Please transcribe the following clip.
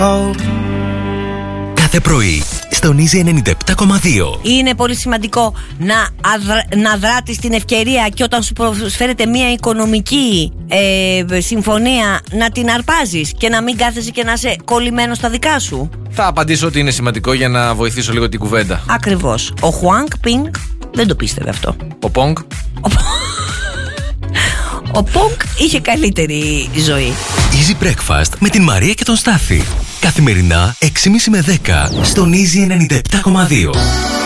Κάθε πρωί στον Easy 97,2. Είναι πολύ σημαντικό να δράτεις την ευκαιρία και όταν σου προσφέρεται μια οικονομική συμφωνία να την αρπάζεις και να μην κάθεσαι και να είσαι κολλημένος στα δικά σου. Θα απαντήσω ότι είναι σημαντικό για να βοηθήσω λίγο την κουβέντα. Ακριβώς. Ο Χουάνκ Πινγκ δεν το πίστευε αυτό. Ο Πονγκ. Ο Πονγκ είχε καλύτερη ζωή. Easy Breakfast με την Μαρία και τον Στάφη. Καθημερινά 6.30 με 10 στον Easy 97,2.